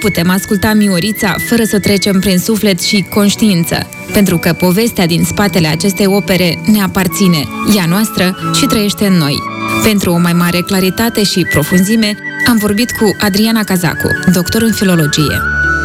putem asculta Miorița fără să trecem prin suflet și conștiință, pentru că povestea din spatele acestei opere ne aparține, ea noastră și trăiește în noi. Pentru o mai mare claritate și profunzime, am vorbit cu Adriana Cazacu, doctor în filologie.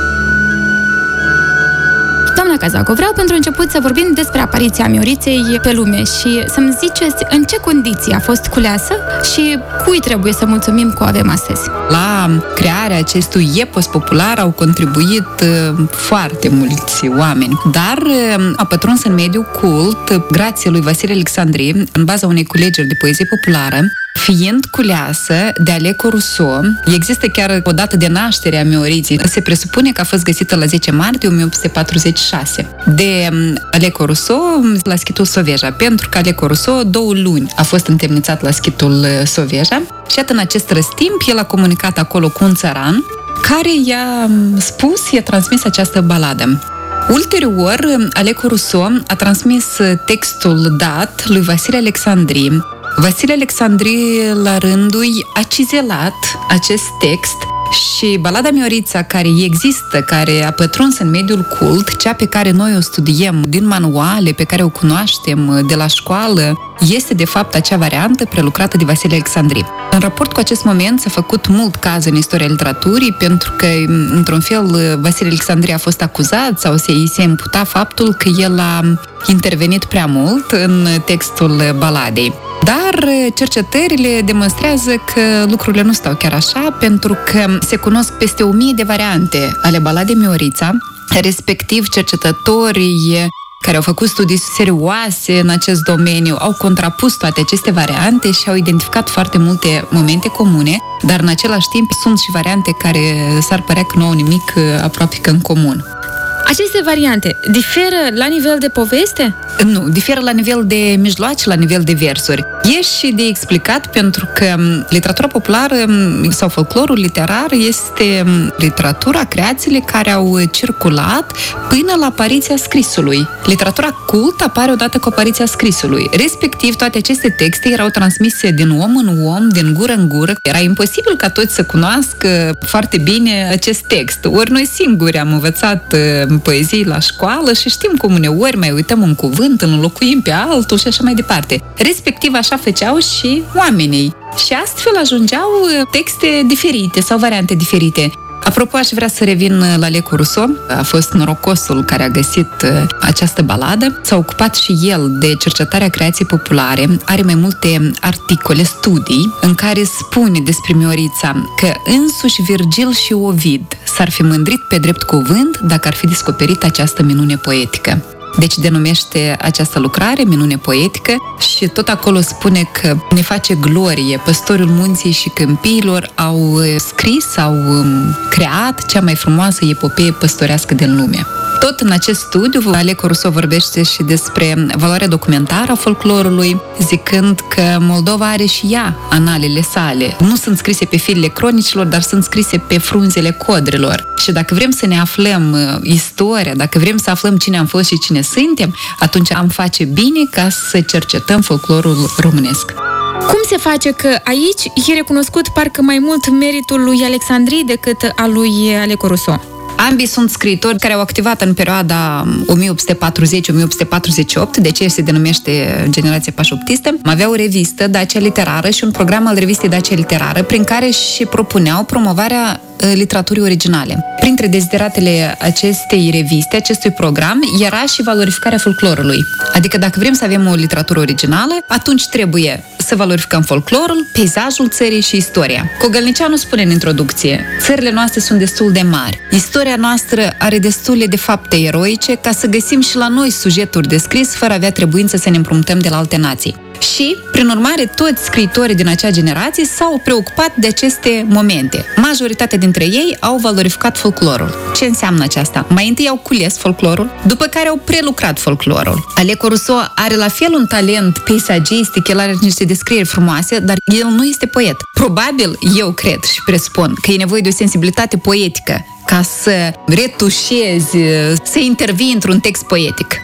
Doamna Cazacu, vreau pentru început să vorbim despre apariția Mioriței pe lume și să-mi ziceți în ce condiții a fost culeasă și cui trebuie să mulțumim că o avem astăzi. La crearea acestui epos popular au contribuit foarte mulți oameni, dar a pătruns în mediul cult grație lui Vasile Alexandri în baza unei culegeri de poezie populară, fiind culeasă de Aleco Rousseau. Există chiar o dată de naștere a Mioriței. Se presupune că a fost găsită la 10 martie 1846 de Aleco Rousseau la schitul Soveja, pentru că Aleco Rousseau 2 luni a fost întemnițat la schitul Soveja și iată, în acest răstimp el a comunicat acolo cu un țăran care i-a transmis această baladă. Ulterior, Aleco Rousseau a transmis textul dat lui Vasile Alexandri. Vasile Alexandri, la rândul, a cizelat acest text și balada Miorița, care există, care a pătruns în mediul cult, cea pe care noi o studiem din manuale, pe care o cunoaștem de la școală, este de fapt acea variantă prelucrată de Vasile Alexandri. În raport cu acest moment s-a făcut mult caz în istoria literaturii, pentru că, într-un fel, Vasile Alexandri a fost acuzat sau se imputa faptul că el a intervenit prea mult în textul baladei. Dar cercetările demonstrează că lucrurile nu stau chiar așa, pentru că se cunosc peste 1000 de variante ale baladei Miorița, respectiv cercetătorii care au făcut studii serioase în acest domeniu au contrapus toate aceste variante și au identificat foarte multe momente comune, dar în același timp sunt și variante care s-ar părea că nu au nimic aproape că în comun. Aceste variante diferă la nivel de poveste? Nu, diferă la nivel de mijloace, la nivel de versuri. E și de explicat pentru că literatura populară sau folclorul literar este literatura, creațiile care au circulat până la apariția scrisului. Literatura cult apare odată cu apariția scrisului. Respectiv, toate aceste texte erau transmise din om în om, din gură în gură. Era imposibil ca toți să cunoască foarte bine acest text. Ori noi singuri am învățat poezii la școală și știm cum uneori mai uităm un cuvânt, îl înlocuim pe altul și așa mai departe. Respectiv, așa făceau și oamenii. Și astfel ajungeau texte diferite sau variante diferite. Apropo, aș vrea să revin la Aleco Rousseau. A fost norocosul care a găsit această baladă. S-a ocupat și el de cercetarea creației populare. Are mai multe articole, studii, în care spune despre Miorița că însuși Virgil și Ovid s-ar fi mândrit pe drept cuvânt dacă ar fi descoperit această minune poetică. Deci denumește această lucrare minune poetică și tot acolo spune că ne face glorie. Păstorul munții și câmpiilor au scris, au creat cea mai frumoasă epopee păstorească din lume. Tot în acest studiu, Aleco Rousseau vorbește și despre valoarea documentară a folclorului, zicând că Moldova are și ea analele sale. Nu sunt scrise pe firele cronicilor, dar sunt scrise pe frunzele codrilor. Și dacă vrem să ne aflăm istoria, dacă vrem să aflăm cine am fost și cine suntem, atunci am face bine ca să cercetăm folclorul românesc. Cum se face că aici e recunoscut parcă mai mult meritul lui Alexandri decât al lui Aleco Rousseau? Ambii sunt scriitori care au activat în perioada 1840-1848, de ce se denumește generația pașoptistă. Aveau o revistă, Dacia Literară, și un program al revistei Dacia Literară, prin care și propuneau promovarea literaturii originale. Printre dezideratele acestei reviste, acestui program, era și valorificarea folclorului. Adică dacă vrem să avem o literatură originală, atunci trebuie să valorificăm folclorul, peisajul țării și istoria. Cogălnicianu spune în introducție: țările noastre sunt destul de mari. Istoria noastră are destule de fapte eroice ca să găsim și la noi sujeturi de scris fără a avea trebuință să ne împrumutăm de la alte nații. Și, prin urmare, toți scriitorii din acea generație s-au preocupat de aceste momente. Majoritatea dintre ei au valorificat folclorul. Ce înseamnă aceasta? Mai întâi au cules folclorul, după care au prelucrat folclorul. Aleco Rousseau are la fel un talent peisagistic, el are niște descrieri frumoase, dar el nu este poet. Probabil, eu cred și presupun că e nevoie de o sensibilitate poetică ca să retușezi, să intervii într-un text poetic.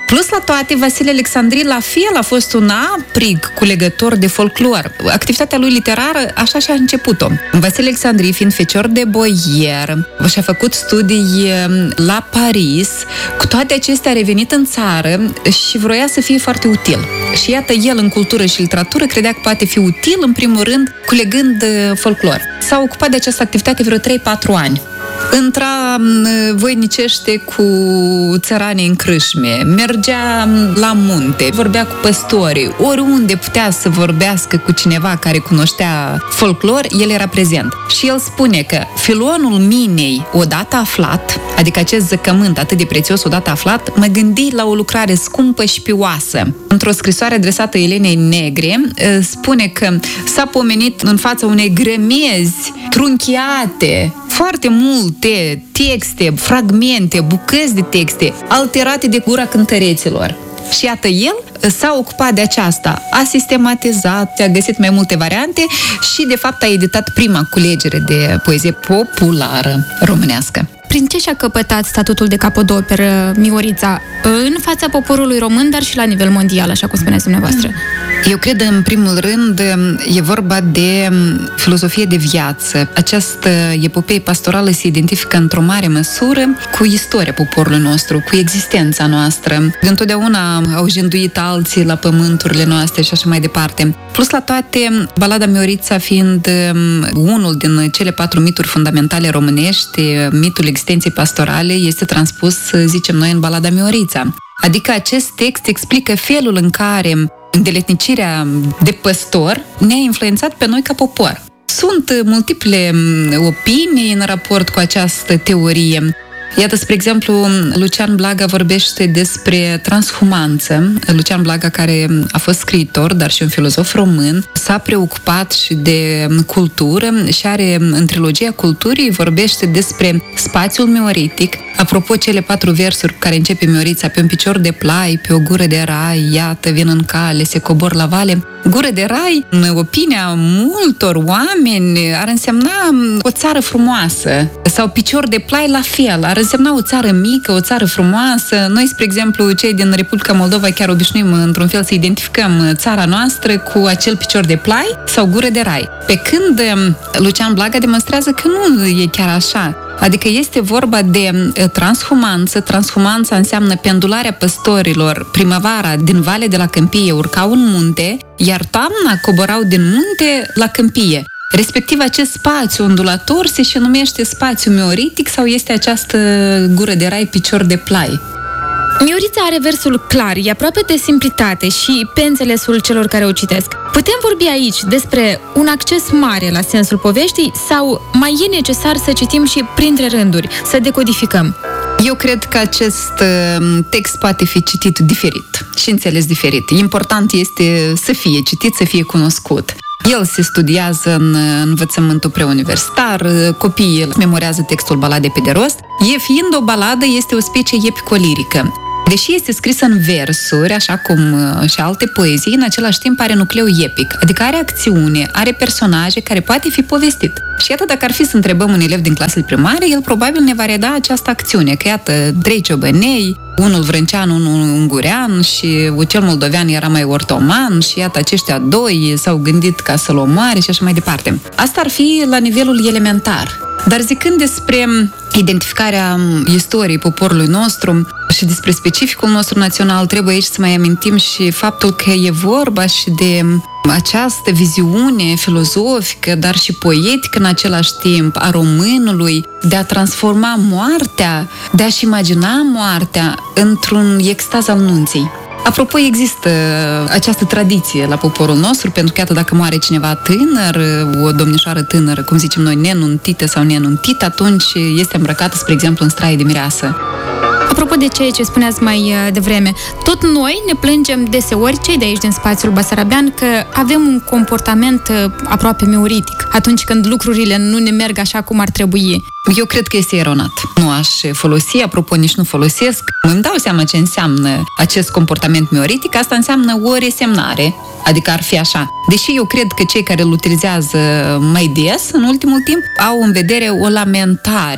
Plus la toate, Vasile Alexandri la fel a fost un aprig culegător de folclor. Activitatea lui literară așa și-a început-o. Vasile Alexandri, fiind fecior de boier, și-a făcut studii la Paris, cu toate acestea a revenit în țară și vroia să fie foarte util. Și iată, el în cultură și literatură credea că poate fi util, în primul rând, culegând folclor. S-a ocupat de această activitate vreo 3-4 ani. Intra voinicește cu țăranii în crâșme, mergea la munte, vorbea cu păstorii, oriunde putea să vorbească cu cineva care cunoștea folclor, el era prezent. Și el spune că filonul minei, odată aflat, adică acest zăcământ atât de prețios odată aflat, mă gândi la o lucrare scumpă și pioasă. Într-o scrisoare adresată Elenei Negre, spune că s-a pomenit în fața unei grămezi trunchiate, foarte multe texte, fragmente, bucăți de texte, alterate de gura cântăreților. Și iată, el s-a ocupat de aceasta, a sistematizat, a găsit mai multe variante și, de fapt, a editat prima culegere de poezie populară românească. Prin ce și-a căpătat statutul de capodoperă Miorița în fața poporului român, dar și la nivel mondial, așa cum spuneți dumneavoastră? Eu cred, în primul rând, e vorba de filozofie de viață. Această epopee pastorală se identifică într-o mare măsură cu istoria poporului nostru, cu existența noastră. Întotdeauna au jânduit alții la pământurile noastre și așa mai departe. Plus la toate, balada Miorița fiind unul din cele 4 mituri fundamentale românești, mitul existenței pastorale este transpus, zicem noi, în balada Miorița. Adică acest text explică felul în care îndeletnicirea de păstor ne-a influențat pe noi ca popor. Sunt multiple opinii în raport cu această teorie. Iată, spre exemplu, Lucian Blaga vorbește despre transhumanță. Lucian Blaga, care a fost scriitor, dar și un filozof român, s-a preocupat și de cultură și are, în trilogia culturii, vorbește despre spațiul mioritic. Apropo, cele 4 versuri cu care începe Miorița: pe un picior de plai, pe o gură de rai, iată, vin în cale, se cobor la vale. Gură de rai, în opinia multor oameni, ar însemna o țară frumoasă. Sau picior de plai, la fel, ar însemna o țară mică, o țară frumoasă. Noi, spre exemplu, cei din Republica Moldova, chiar obișnuim într-un fel să identificăm țara noastră cu acel picior de plai sau gură de rai. Pe când Lucian Blaga demonstrează că nu e chiar așa. Adică este vorba de transhumanță. Transhumanța înseamnă pendularea păstorilor. Primăvara din vale de la câmpie urcau în munte, iar toamna coborau din munte la câmpie. Respectiv, acest spațiu ondulator se și numește spațiu mioritic sau este această gură de rai, picior de plai. Miorița are versul clar, e aproape de simplitate și pe înțelesul celor care o citesc. Putem vorbi aici despre un acces mare la sensul poveștii sau mai e necesar să citim și printre rânduri, să decodificăm? Eu cred că acest text poate fi citit diferit și înțeles diferit. Important este să fie citit, să fie cunoscut. El se studiază în învățământul preuniversitar, copiii memorează textul baladei pe de rost. Fiind o baladă, este o specie epicolirică. Deși este scrisă în versuri, așa cum și alte poezii, în același timp are nucleu epic, adică are acțiune, are personaje care poate fi povestit. Și iată, dacă ar fi să întrebăm un elev din clasele primare, el probabil ne va reda această acțiune, că iată, 3 ciobănei, unul vrâncean, unul ungurean și cel moldovean era mai ortoman și iată, aceștia 2 s-au gândit ca să-l omoare și așa mai departe. Asta ar fi la nivelul elementar. Dar zicând despre identificarea istoriei poporului nostru și despre specificul nostru național, trebuie aici să mai amintim și faptul că e vorba și de această viziune filozofică, dar și poetică în același timp a românului, de a transforma moartea, de a-și imagina moartea într-un extaz al nunții. Apropo, există această tradiție la poporul nostru, pentru că, iată, dacă moare cineva tânăr, o domnișoară tânără, cum zicem noi, nenuntită sau nenuntită, atunci este îmbrăcată, spre exemplu, în straie de mireasă. Apropo de ceea ce spuneați mai devreme, tot noi ne plângem deseori, cei de aici din spațiul basarabean, că avem un comportament aproape mioritic atunci când lucrurile nu ne merg așa cum ar trebui. Eu cred că este eronat. Nu aș folosi, apropo, nici nu folosesc. Îmi dau seama ce înseamnă acest comportament mioritic. Asta înseamnă o resemnare, adică ar fi așa. Deși eu cred că cei care îl utilizează mai des, în ultimul timp, au în vedere o lamentare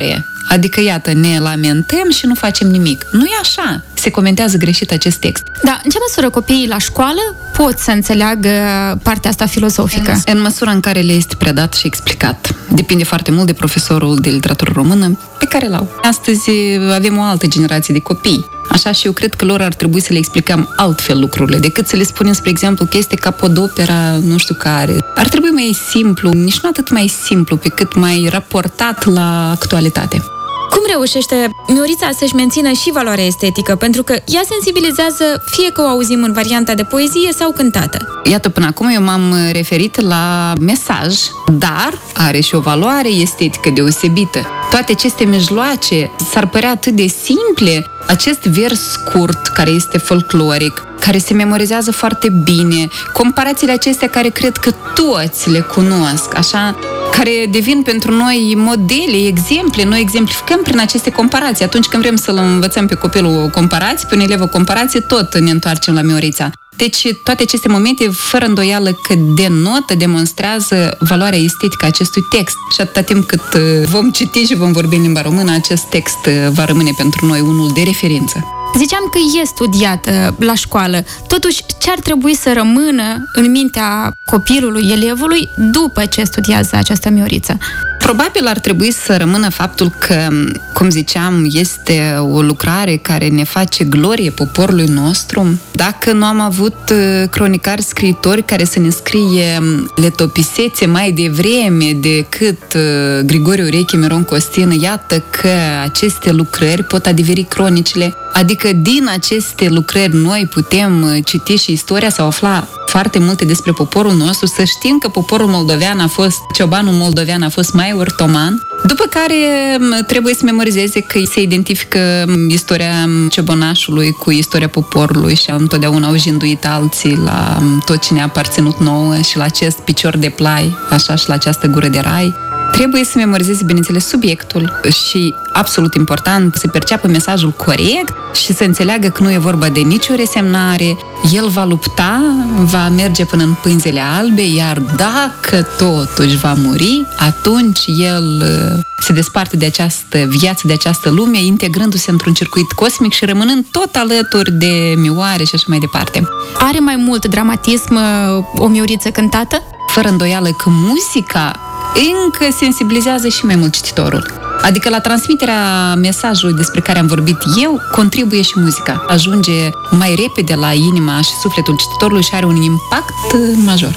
Adică, iată, ne lamentăm și nu facem nimic. Nu e așa. Se comentează greșit acest text. Da, în ce măsură copiii la școală pot să înțeleagă partea asta filozofică? În măsura în care le este predat și explicat. Depinde foarte mult de profesorul de literatură română pe care l-au. Astăzi avem o altă generație de copii. Așa și eu cred că lor ar trebui să le explicăm altfel lucrurile, decât să le spunem, spre exemplu, că este capodopera nu știu care. Ar trebui mai simplu, nici nu atât mai simplu, pe cât mai raportat la actualitate. Cum reușește Miorița să-și mențină și valoarea estetică? Pentru că ea sensibilizează fie că o auzim în varianta de poezie sau cântată. Iată, până acum eu m-am referit la mesaj, dar are și o valoare estetică deosebită. Toate aceste mijloace s-ar părea atât de simple, acest vers scurt, care este folcloric, care se memorizează foarte bine, comparațiile acestea care cred că toți le cunosc, așa, care devin pentru noi modele, exemple, noi exemplificăm prin aceste comparații. Atunci când vrem să-l învățăm pe copilul o comparație, pe un elev o comparație, tot ne întoarcem la Miorița. Deci toate aceste momente, fără îndoială că denotă, demonstrează valoarea estetică a acestui text. Și atâta timp cât vom citi și vom vorbi în limba română, acest text va rămâne pentru noi unul de referință. Ziceam că e studiat la școală. Totuși, ce ar trebui să rămână în mintea copilului, elevului, după ce studiază această Mioriță? Probabil ar trebui să rămână faptul că, cum ziceam, este o lucrare care ne face glorie poporului nostru. Dacă nu am avut cronicari scriitori care să ne scrie letopisețe mai devreme decât Grigore Ureche Miron Costin, iată că aceste lucrări pot adeveri cronicile. Adică din aceste lucrări noi putem citi și istoria sau afla foarte multe despre poporul nostru, să știm că poporul moldovean a fost, ciobanul moldovean a fost mai ortoman, după care trebuie să memorizeze că se identifică istoria ciobonașului cu istoria poporului și întotdeauna au jinduit alții la tot ce ne-a aparținut nouă și la acest picior de plai, așa și la această gură de rai. Trebuie să memorizeze, bineînțeles, subiectul și, absolut important, să perceapă mesajul corect și să înțeleagă că nu e vorba de nicio resemnare. El va lupta, va merge până în pânzele albe, iar dacă totuși va muri, atunci el se desparte de această viață, de această lume, integrându-se într-un circuit cosmic și rămânând tot alături de Mioare și așa mai departe. Are mai mult dramatism o Mioriță cântată? Fără îndoială că muzica încă sensibilizează și mai mult cititorul. Adică la transmiterea mesajului despre care am vorbit eu, contribuie și muzica. Ajunge mai repede la inima și sufletul cititorului și are un impact major.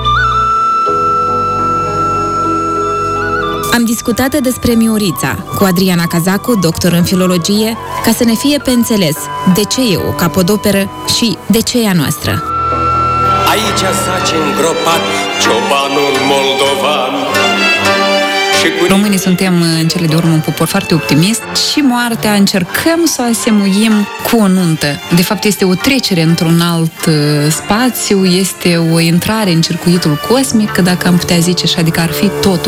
Am discutat despre Miorița cu Adriana Cazacu, doctor în filologie, ca să ne fie pe înțeles de ce e o capodoperă și de ce e a noastră. Aici zace îngropat ciobanul moldovan. Românii suntem în cele de urmă un popor foarte optimist și moartea încercăm să o asemuim cu o nuntă. De fapt, este o trecere într-un alt spațiu, este o intrare în circuitul cosmic, dacă am putea zice așa, adică ar fi totul.